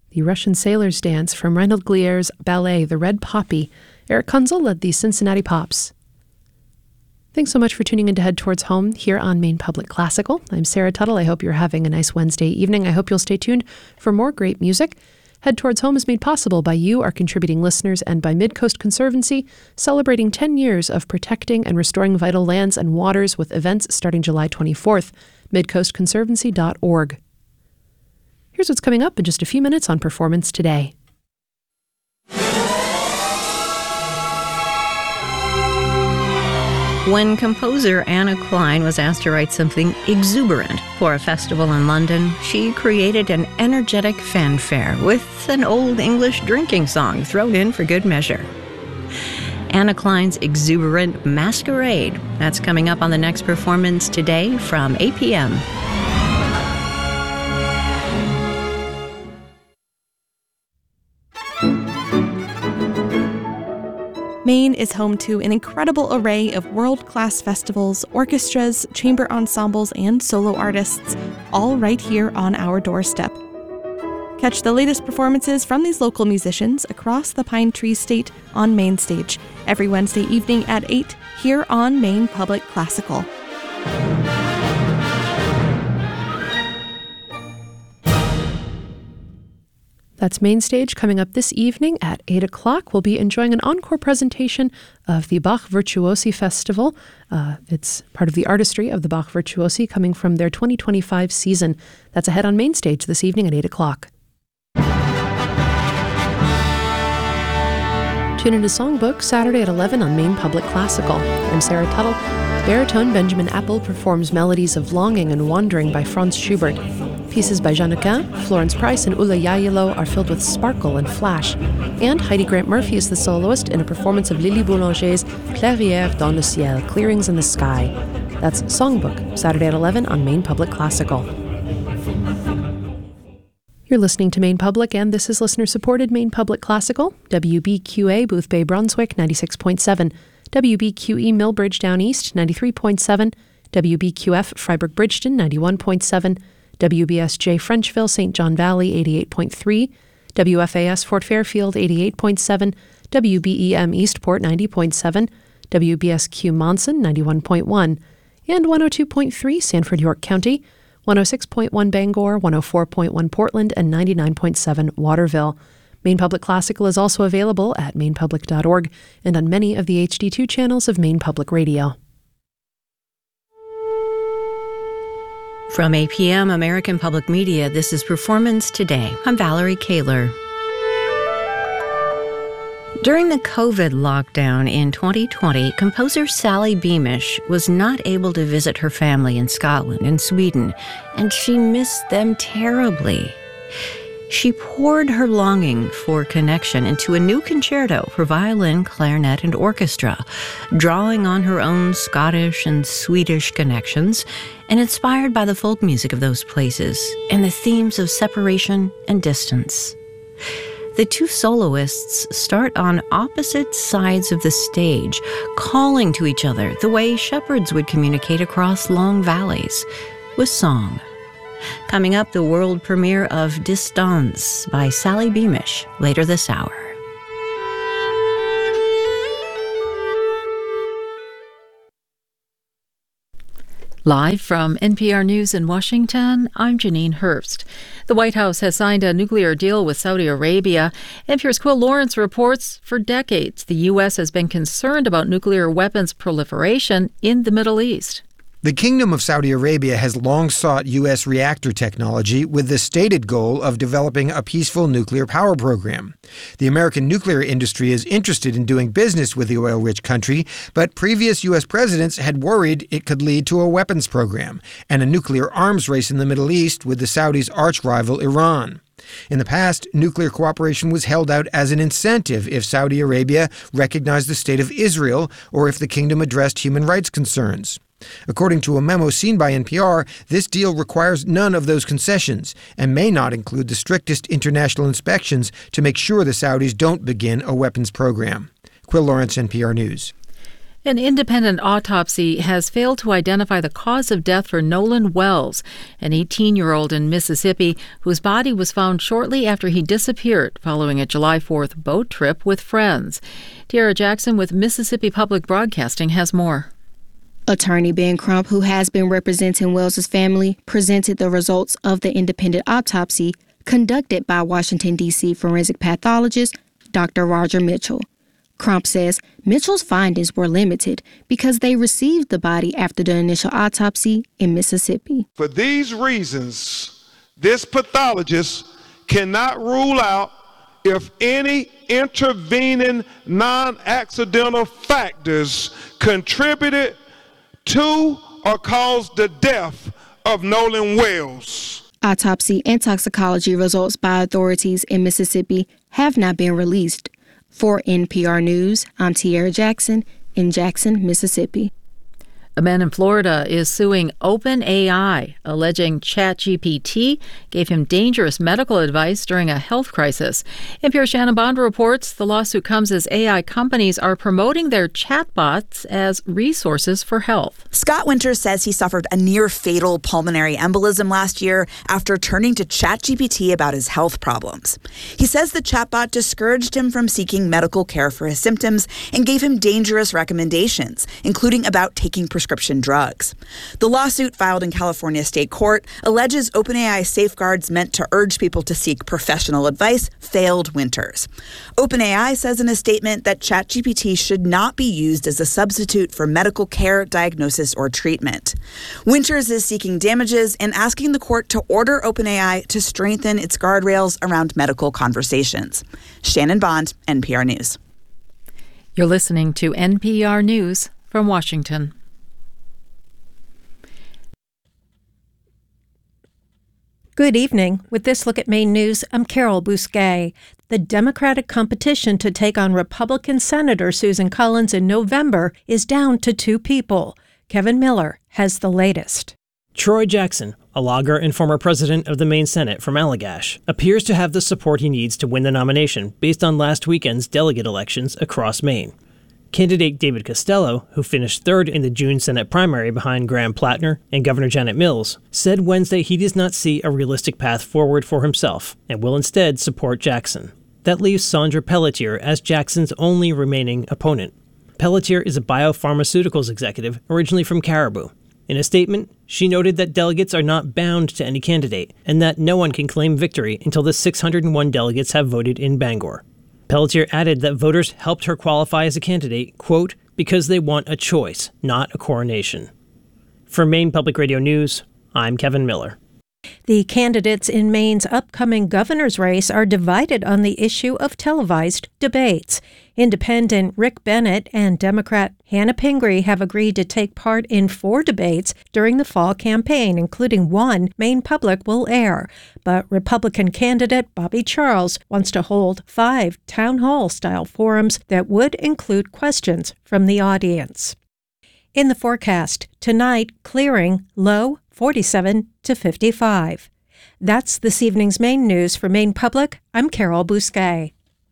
The Russian Sailors Dance from Reinhold Glier's ballet The Red Poppy. Eric Kunzel led the Cincinnati Pops. Thanks so much for tuning in to Head Towards Home here on Maine Public Classical. I'm Sarah Tuttle. I hope you're having a nice Wednesday evening. I hope you'll stay tuned for more great music. Head Towards Home is made possible by you, our contributing listeners, and by Midcoast Conservancy, celebrating 10 years of protecting and restoring vital lands and waters with events starting July 24th. midcoastconservancy.org. Here's what's coming up in just a few minutes on Performance Today. When composer Anna Klein was asked to write something exuberant for a festival in London, she created an energetic fanfare with an old English drinking song thrown in for good measure. Anna Klein's exuberant Masquerade. That's coming up on the next Performance Today from 8 p.m. Maine is home to an incredible array of world-class festivals, orchestras, chamber ensembles, and solo artists, all right here on our doorstep. Catch the latest performances from these local musicians across the Pine Tree State on Main Stage every Wednesday evening at 8 here on Maine Public Classical. That's Main Stage coming up this evening at 8 o'clock. We'll be enjoying an encore presentation of the Bach Virtuosi Festival. It's part of the artistry of the Bach Virtuosi coming from their 2025 season. That's ahead on Main Stage this evening at 8 o'clock. Tune into Songbook Saturday at 11 on Maine Public Classical. I'm Sarah Tuttle. Baritone Benjamin Apple performs melodies of longing and wandering by Franz Schubert. Pieces by Jean Aucun, Florence Price, and Ulla Yayilo are filled with sparkle and flash. And Heidi Grant Murphy is the soloist in a performance of Lily Boulanger's Clairières dans le ciel, Clearings in the Sky. That's Songbook, Saturday at 11 on Maine Public Classical. You're listening to Maine Public, and this is listener-supported Maine Public Classical, WBQA Booth Bay Brunswick 96.7, WBQE Millbridge Down East 93.7, WBQF Freiburg Bridgeton 91.7, WBSJ Frenchville St. John Valley 88.3, WFAS Fort Fairfield 88.7, WBEM Eastport 90.7, WBSQ Monson 91.1, and 102.3 Sanford York County, 106.1 Bangor, 104.1 Portland, and 99.7 Waterville. Maine Public Classical is also available at mainepublic.org and on many of the HD2 channels of Maine Public Radio. From APM American Public Media, this is Performance Today. I'm Valerie Kaler. During the COVID lockdown in 2020, composer Sally Beamish was not able to visit her family in Scotland and Sweden, and she missed them terribly. She poured her longing for connection into a new concerto for violin, clarinet, and orchestra, drawing on her own Scottish and Swedish connections and inspired by the folk music of those places and the themes of separation and distance. The two soloists start on opposite sides of the stage, calling to each other the way shepherds would communicate across long valleys, with song. Coming up, the world premiere of Distance by Sally Beamish later this hour. Live from NPR News in Washington, I'm Janine Herbst. The White House has signed a nuclear deal with Saudi Arabia. NPR's Quill Lawrence reports for decades the U.S. has been concerned about nuclear weapons proliferation in the Middle East. The Kingdom of Saudi Arabia has long sought U.S. reactor technology with the stated goal of developing a peaceful nuclear power program. The American nuclear industry is interested in doing business with the oil-rich country, but previous U.S. presidents had worried it could lead to a weapons program and a nuclear arms race in the Middle East with the Saudis' arch-rival Iran. In the past, nuclear cooperation was held out as an incentive if Saudi Arabia recognized the State of Israel or if the kingdom addressed human rights concerns. According to a memo seen by NPR, this deal requires none of those concessions and may not include the strictest international inspections to make sure the Saudis don't begin a weapons program. Quill Lawrence, NPR News. An independent autopsy has failed to identify the cause of death for Nolan Wells, an 18-year-old in Mississippi whose body was found shortly after he disappeared following a July 4th boat trip with friends. Tiara Jackson with Mississippi Public Broadcasting has more. Attorney Ben Crump, who has been representing Wells's family, presented the results of the independent autopsy conducted by Washington, D.C. forensic pathologist Dr. Roger Mitchell. Crump says Mitchell's findings were limited because they received the body after the initial autopsy in Mississippi. For these reasons, this pathologist cannot rule out if any intervening non-accidental factors contributed to or caused the death of Nolan Wells. Autopsy and toxicology results by authorities in Mississippi have not been released. For NPR News, I'm Tiara Jackson in Jackson, Mississippi. A man in Florida is suing OpenAI, alleging ChatGPT gave him dangerous medical advice during a health crisis. NPR's Shannon Bond reports the lawsuit comes as AI companies are promoting their chatbots as resources for health. Scott Winters says he suffered a near-fatal pulmonary embolism last year after turning to ChatGPT about his health problems. He says the chatbot discouraged him from seeking medical care for his symptoms and gave him dangerous recommendations, including about taking prescription drugs. The lawsuit filed in California state court alleges OpenAI safeguards meant to urge people to seek professional advice failed Winters. OpenAI says in a statement that ChatGPT should not be used as a substitute for medical care, diagnosis, or treatment. Winters is seeking damages and asking the court to order OpenAI to strengthen its guardrails around medical conversations. Shannon Bond, NPR News. You're listening to NPR News from Washington. Good evening. With this look at Maine news, I'm Carol Bousquet. The Democratic competition to take on Republican Senator Susan Collins in November is down to 2 people. Kevin Miller has the latest. Troy Jackson, a logger and former president of the Maine Senate from Allagash, appears to have the support he needs to win the nomination based on last weekend's delegate elections across Maine. Candidate David Costello, who finished third in the June Senate primary behind Graham Plattner and Governor Janet Mills, said Wednesday he does not see a realistic path forward for himself and will instead support Jackson. That leaves Sandra Pelletier as Jackson's only remaining opponent. Pelletier is a biopharmaceuticals executive originally from Caribou. In a statement, she noted that delegates are not bound to any candidate and that no one can claim victory until the 601 delegates have voted in Bangor. Pelletier added that voters helped her qualify as a candidate, quote, because they want a choice, not a coronation. For Maine Public Radio News, I'm Kevin Miller. The candidates in Maine's upcoming governor's race are divided on the issue of televised debates. Independent Rick Bennett and Democrat Hannah Pingree have agreed to take part in 4 debates during the fall campaign, including one Maine Public will air. But Republican candidate Bobby Charles wants to hold 5 town hall-style forums that would include questions from the audience. In the forecast, tonight, clearing, low 47 to 55. That's this evening's Maine news. For Maine Public, I'm Carol Bousquet.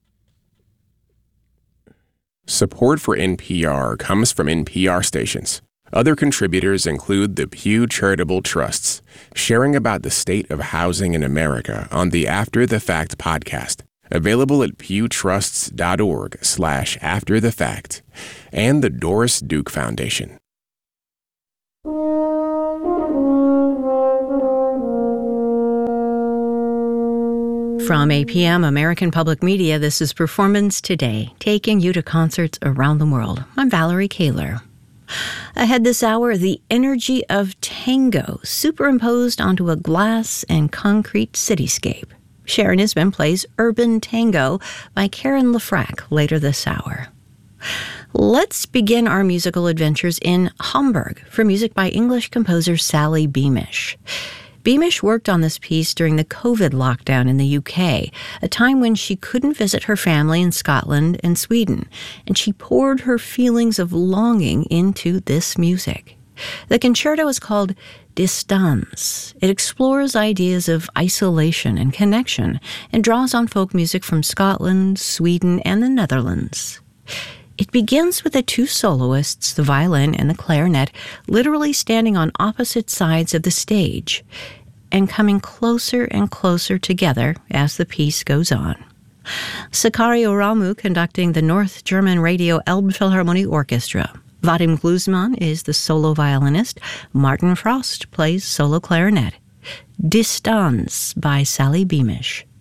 Support for NPR comes from NPR stations. Other contributors include the Pew Charitable Trusts, sharing about the state of housing in America on the After the Fact podcast, available at pewtrusts.org/afterthefact, and the Doris Duke Foundation. From APM, American Public Media, this is Performance Today, taking you to concerts around the world. I'm Valerie Kaler. Ahead this hour, the energy of tango superimposed onto a glass and concrete cityscape. Sharon Isbin plays Urban Tango by Karen Lefrak later this hour. Let's begin our musical adventures in Hamburg for music by English composer Sally Beamish. Beamish worked on this piece during the COVID lockdown in the UK, a time when she couldn't visit her family in Scotland and Sweden, and she poured her feelings of longing into this music. The concerto is called Distanz. It explores ideas of isolation and connection and draws on folk music from Scotland, Sweden, and the Netherlands. It begins with the two soloists, the violin and the clarinet, literally standing on opposite sides of the stage and coming closer and closer together as the piece goes on. Sakario Ramu conducting the North German Radio Elbphilharmonie Orchestra. Vadim Gluzman is the solo violinist. Martin Frost plays solo clarinet. Distanz by Sally Beamish.